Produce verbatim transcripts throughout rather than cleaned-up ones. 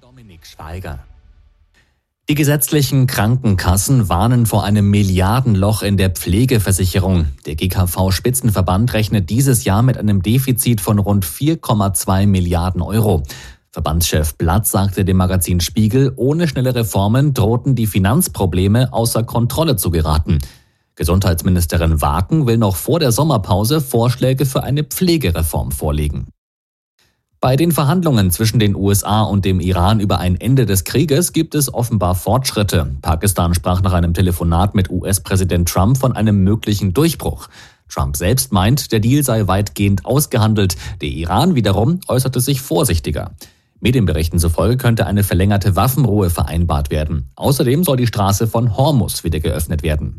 Dominik Schweiger. Die gesetzlichen Krankenkassen warnen vor einem Milliardenloch in der Pflegeversicherung. Der G K V-Spitzenverband rechnet dieses Jahr mit einem Defizit von rund vier Komma zwei Milliarden Euro. Verbandschef Blatt sagte dem Magazin Spiegel, ohne schnelle Reformen drohten die Finanzprobleme außer Kontrolle zu geraten. Gesundheitsministerin Waken will noch vor der Sommerpause Vorschläge für eine Pflegereform vorlegen. Bei den Verhandlungen zwischen den U S A und dem Iran über ein Ende des Krieges gibt es offenbar Fortschritte. Pakistan sprach nach einem Telefonat mit U S-Präsident Trump von einem möglichen Durchbruch. Trump selbst meint, der Deal sei weitgehend ausgehandelt. Der Iran wiederum äußerte sich vorsichtiger. Medienberichten zufolge könnte eine verlängerte Waffenruhe vereinbart werden. Außerdem soll die Straße von Hormuz wieder geöffnet werden.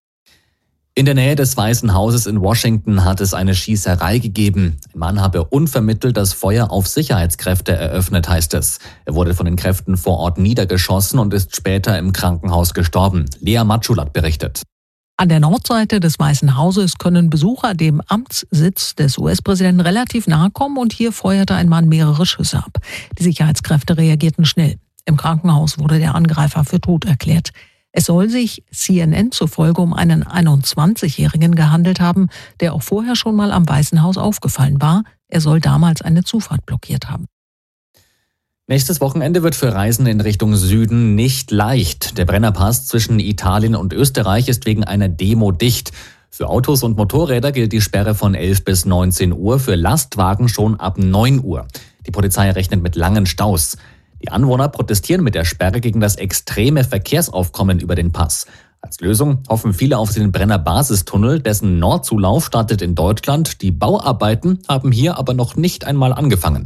In der Nähe des Weißen Hauses in Washington hat es eine Schießerei gegeben. Ein Mann habe unvermittelt das Feuer auf Sicherheitskräfte eröffnet, heißt es. Er wurde von den Kräften vor Ort niedergeschossen und ist später im Krankenhaus gestorben. Lea Matschulat berichtet. An der Nordseite des Weißen Hauses können Besucher dem Amtssitz des U S-Präsidenten relativ nahe kommen und hier feuerte ein Mann mehrere Schüsse ab. Die Sicherheitskräfte reagierten schnell. Im Krankenhaus wurde der Angreifer für tot erklärt. Es soll sich C N N zufolge um einen einundzwanzigjährigen gehandelt haben, der auch vorher schon mal am Weißen Haus aufgefallen war. Er soll damals eine Zufahrt blockiert haben. Nächstes Wochenende wird für Reisen in Richtung Süden nicht leicht. Der Brennerpass zwischen Italien und Österreich ist wegen einer Demo dicht. Für Autos und Motorräder gilt die Sperre von elf bis neunzehn Uhr, für Lastwagen schon ab neun Uhr. Die Polizei rechnet mit langen Staus. Die Anwohner protestieren mit der Sperre gegen das extreme Verkehrsaufkommen über den Pass. Als Lösung hoffen viele auf den Brenner-Basistunnel, dessen Nordzulauf startet in Deutschland. Die Bauarbeiten haben hier aber noch nicht einmal angefangen.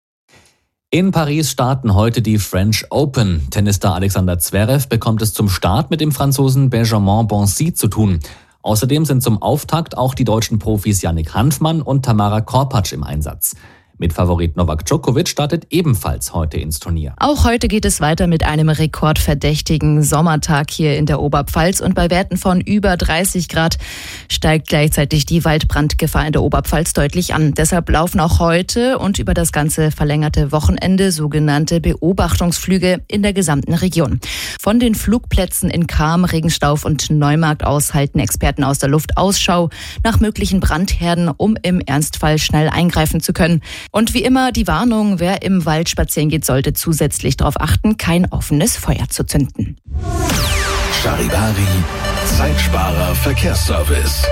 In Paris starten heute die French Open. Tennisstar Alexander Zverev bekommt es zum Start mit dem Franzosen Benjamin Bonzi zu tun. Außerdem sind zum Auftakt auch die deutschen Profis Yannick Hanfmann und Tamara Korpatsch im Einsatz. Mitfavorit Novak Djokovic startet ebenfalls heute ins Turnier. Auch heute geht es weiter mit einem rekordverdächtigen Sommertag hier in der Oberpfalz. Und bei Werten von über dreißig Grad steigt gleichzeitig die Waldbrandgefahr in der Oberpfalz deutlich an. Deshalb laufen auch heute und über das ganze verlängerte Wochenende sogenannte Beobachtungsflüge in der gesamten Region. Von den Flugplätzen in Cham, Regenstauf und Neumarkt aus halten Experten aus der Luft Ausschau nach möglichen Brandherden, um im Ernstfall schnell eingreifen zu können. Und wie immer die Warnung, wer im Wald spazieren geht, sollte zusätzlich darauf achten, kein offenes Feuer zu zünden. Charivari, Zeitsparer Verkehrsservice.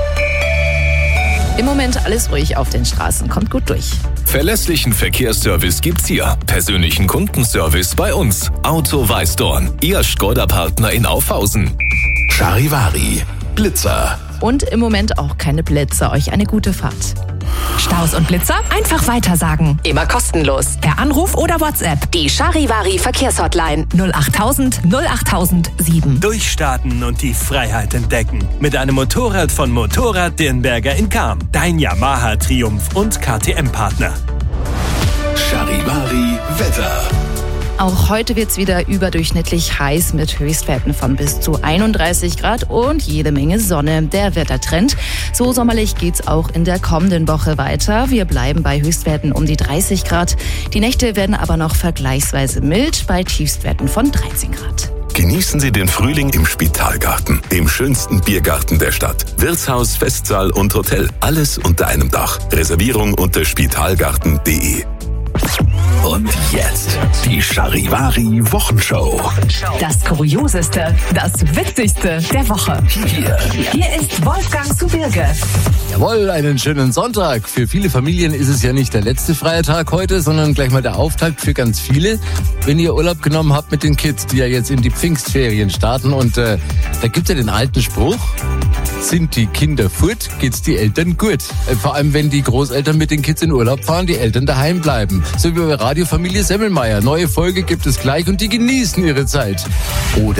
Im Moment alles ruhig auf den Straßen, kommt gut durch. Verlässlichen Verkehrsservice gibt's hier. Persönlichen Kundenservice bei uns. Auto Weißdorn, Ihr Skoda-Partner in Aufhausen. Charivari, Blitzer. Und im Moment auch keine Blitzer. Euch eine gute Fahrt. Staus und Blitzer? Einfach weitersagen. Immer kostenlos. Per Anruf oder WhatsApp. Die Charivari Verkehrshotline. null achttausend null achttausend sieben. Durchstarten und die Freiheit entdecken. Mit einem Motorrad von Motorrad Dirnberger in Cham. Dein Yamaha Triumph und K T M-Partner. Charivari Wetter. Auch heute wird's wieder überdurchschnittlich heiß mit Höchstwerten von bis zu einunddreißig Grad und jede Menge Sonne. Der Wettertrend. So sommerlich geht's auch in der kommenden Woche weiter. Wir bleiben bei Höchstwerten um die dreißig Grad. Die Nächte werden aber noch vergleichsweise mild bei Tiefstwerten von dreizehn Grad. Genießen Sie den Frühling im Spitalgarten, dem schönsten Biergarten der Stadt. Wirtshaus, Festsaal und Hotel. Alles unter einem Dach. Reservierung unter spitalgarten punkt de. Und jetzt die Charivari Wochenshow. Das Kurioseste, das Witzigste der Woche. Hier, Hier ist Wolfgang zu Birge. Jawohl, einen schönen Sonntag. Für viele Familien ist es ja nicht der letzte freie Tag heute, sondern gleich mal der Auftakt für ganz viele. Wenn ihr Urlaub genommen habt mit den Kids, die ja jetzt in die Pfingstferien starten. Und äh, da gibt's ja den alten Spruch: Sind die Kinder furt, geht's die Eltern gut. Äh, vor allem, wenn die Großeltern mit den Kids in Urlaub fahren, die Eltern daheim bleiben. So wie bei Radiofamilie Semmelmeier. Neue Folge gibt es gleich und die genießen ihre Zeit. Oder